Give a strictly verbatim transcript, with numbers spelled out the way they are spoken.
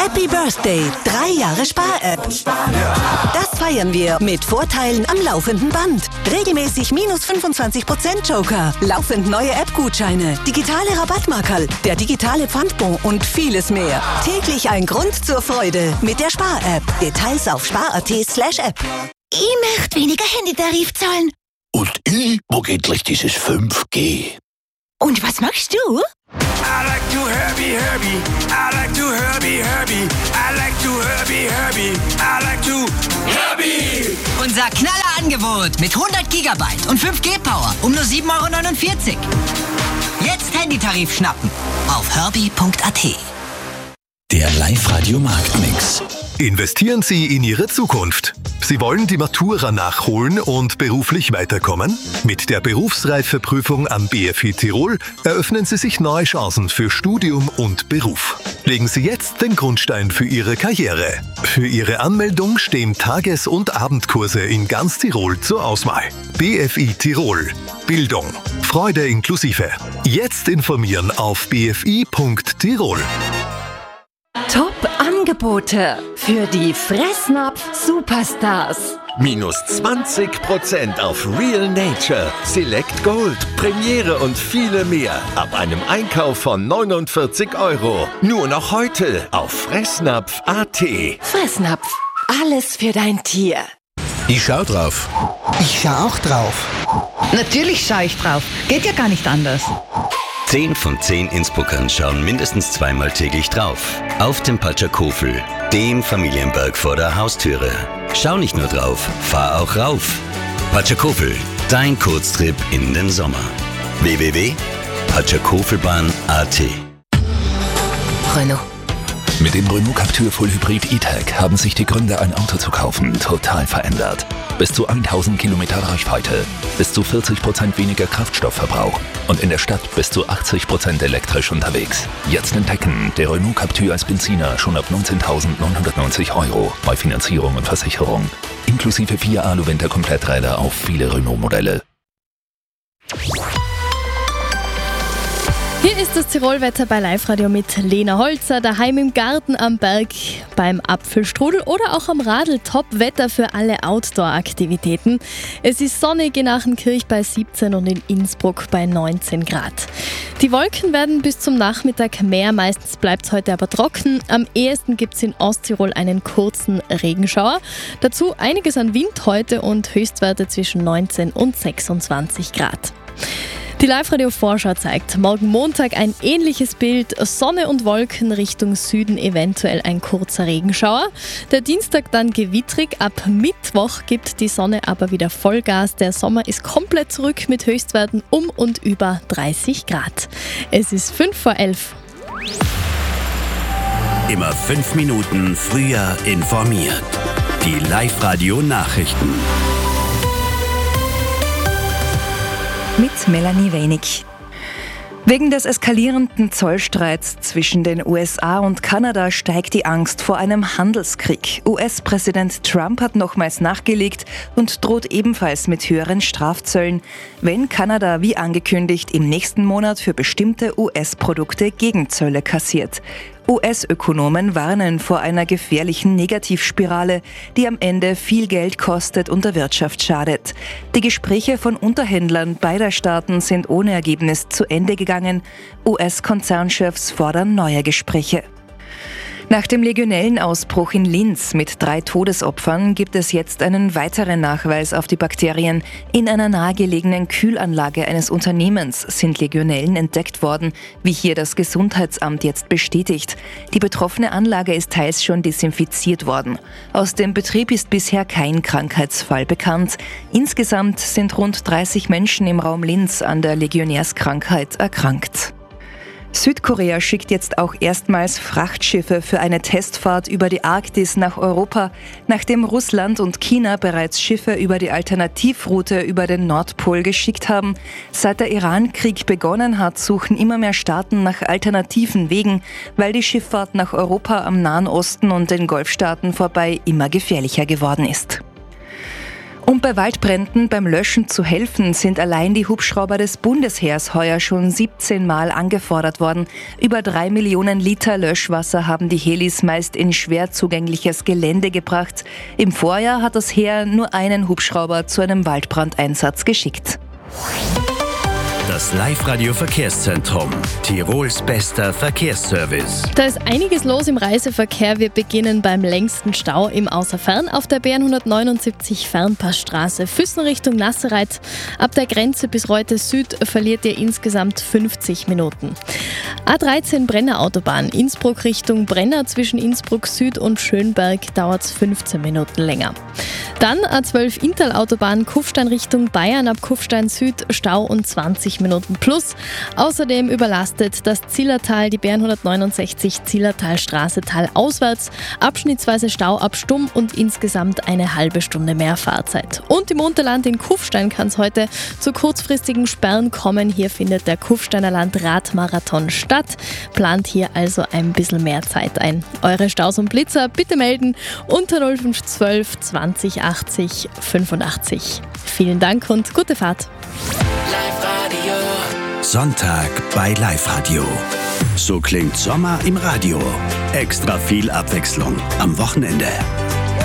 Happy Birthday, drei Jahre Spar-App. Das feiern wir mit Vorteilen am laufenden Band. Regelmäßig minus fünfundzwanzig Prozent Joker, laufend neue App-Gutscheine, digitale Rabattmarkerl, der digitale Pfandbon und vieles mehr. Täglich ein Grund zur Freude mit der Spar-App. Details auf spar.at slash app. Ich möchte weniger Handytarif zahlen. Und ich, wo geht gleich dieses fünf G? Und was machst du? I like to Herbie, Herbie. I like to Herbie, Herbie. I like to Herbie, Herbie. I like to Herbie. Unser Knallerangebot mit hundert Gigabyte und fünf G Power um nur sieben Euro neunundvierzig. Jetzt Handytarif schnappen auf herbie punkt at. Der Live-Radio-Marktmix. Investieren Sie in Ihre Zukunft. Sie wollen die Matura nachholen und beruflich weiterkommen? Mit der Berufsreifeprüfung am B F I Tirol eröffnen Sie sich neue Chancen für Studium und Beruf. Legen Sie jetzt den Grundstein für Ihre Karriere. Für Ihre Anmeldung stehen Tages- und Abendkurse in ganz Tirol zur Auswahl. B F I Tirol. Bildung. Freude inklusive. Jetzt informieren auf b f i punkt tirol. Top-Angebote für die Fressnapf-Superstars. Minus zwanzig Prozent auf Real Nature, Select Gold, Premiere und viele mehr. Ab einem Einkauf von neunundvierzig Euro. Nur noch heute auf fressnapf punkt at. Fressnapf. Alles für dein Tier. Ich schau drauf. Ich schau auch drauf. Natürlich schaue ich drauf. Geht ja gar nicht anders. Zehn von zehn Innsbruckern schauen mindestens zweimal täglich drauf. Auf dem Patschakofel, dem Familienberg vor der Haustüre. Schau nicht nur drauf, fahr auch rauf. Patschakofel, dein Kurztrip in den Sommer. w w w punkt patschakofelbahn punkt at. Renault. Mit dem Renault Captur Full Hybrid E-Tech haben sich die Gründe, ein Auto zu kaufen, total verändert. Bis zu tausend Kilometer Reichweite, bis zu vierzig Prozent weniger Kraftstoffverbrauch und in der Stadt bis zu achtzig Prozent elektrisch unterwegs. Jetzt entdecken, der Renault Captur als Benziner schon ab neunzehntausendneunhundertneunzig Euro bei Finanzierung und Versicherung. Inklusive vier Alu-Winter-Kompletträder auf viele Renault-Modelle. Hier ist das Tirolwetter bei Live-Radio mit Lena Holzer, daheim im Garten, am Berg, beim Apfelstrudel oder auch am Radl. Top-Wetter für alle Outdoor-Aktivitäten. Es ist sonnig in Achenkirch bei siebzehn und in Innsbruck bei neunzehn Grad. Die Wolken werden bis zum Nachmittag mehr, meistens bleibt es heute aber trocken. Am ehesten gibt es in Osttirol einen kurzen Regenschauer. Dazu einiges an Wind heute und Höchstwerte zwischen neunzehn und sechsundzwanzig Grad. Die Live-Radio-Vorschau zeigt morgen Montag ein ähnliches Bild. Sonne und Wolken, Richtung Süden eventuell ein kurzer Regenschauer. Der Dienstag dann gewittrig. Ab Mittwoch gibt die Sonne aber wieder Vollgas. Der Sommer ist komplett zurück mit Höchstwerten um und über dreißig Grad. Es ist fünf vor elf. Immer fünf Minuten früher informiert. Die Live-Radio-Nachrichten. Mit Melanie Wenig. Wegen des eskalierenden Zollstreits zwischen den U S A und Kanada steigt die Angst vor einem Handelskrieg. U S-Präsident Trump hat nochmals nachgelegt und droht ebenfalls mit höheren Strafzöllen, wenn Kanada wie angekündigt im nächsten Monat für bestimmte U S-Produkte Gegenzölle kassiert. U S-Ökonomen warnen vor einer gefährlichen Negativspirale, die am Ende viel Geld kostet und der Wirtschaft schadet. Die Gespräche von Unterhändlern beider Staaten sind ohne Ergebnis zu Ende gegangen. U S-Konzernchefs fordern neue Gespräche. Nach dem Legionellenausbruch in Linz mit drei Todesopfern gibt es jetzt einen weiteren Nachweis auf die Bakterien. In einer nahegelegenen Kühlanlage eines Unternehmens sind Legionellen entdeckt worden, wie hier das Gesundheitsamt jetzt bestätigt. Die betroffene Anlage ist teils schon desinfiziert worden. Aus dem Betrieb ist bisher kein Krankheitsfall bekannt. Insgesamt sind rund dreißig Menschen im Raum Linz an der Legionärskrankheit erkrankt. Südkorea schickt jetzt auch erstmals Frachtschiffe für eine Testfahrt über die Arktis nach Europa, nachdem Russland und China bereits Schiffe über die Alternativroute über den Nordpol geschickt haben. Seit der Iran-Krieg begonnen hat, suchen immer mehr Staaten nach alternativen Wegen, weil die Schifffahrt nach Europa am Nahen Osten und den Golfstaaten vorbei immer gefährlicher geworden ist. Um bei Waldbränden beim Löschen zu helfen, sind allein die Hubschrauber des Bundesheers heuer schon siebzehn Mal angefordert worden. Über drei Millionen Liter Löschwasser haben die Helis meist in schwer zugängliches Gelände gebracht. Im Vorjahr hat das Heer nur einen Hubschrauber zu einem Waldbrandeinsatz geschickt. Das Live-Radio-Verkehrszentrum. Tirols bester Verkehrsservice. Da ist einiges los im Reiseverkehr. Wir beginnen beim längsten Stau im Außerfern auf der B hundertneunundsiebzig Fernpassstraße Füssen Richtung Nassereit. Ab der Grenze bis Reute Süd verliert ihr insgesamt fünfzig Minuten. A dreizehn Brenner Autobahn Innsbruck Richtung Brenner zwischen Innsbruck Süd und Schönberg dauert es fünfzehn Minuten länger. Dann A zwölf Inntal Autobahn Kufstein Richtung Bayern ab Kufstein Süd Stau und zwanzig Minuten plus. Außerdem überlastet das Zillertal die B hundertneunundsechzig Zillertalstraße talauswärts. Abschnittsweise Stau ab Stumm und insgesamt eine halbe Stunde mehr Fahrzeit. Und im Unterland in Kufstein kann es heute zu kurzfristigen Sperren kommen. Hier findet der Kufsteiner Landradmarathon statt. Plant hier also ein bisschen mehr Zeit ein. Eure Staus und Blitzer bitte melden unter null fünf zwölf zwanzig achtzig fünfundachtzig. Vielen Dank und gute Fahrt. Sonntag bei Live Radio. So klingt Sommer im Radio. Extra viel Abwechslung am Wochenende.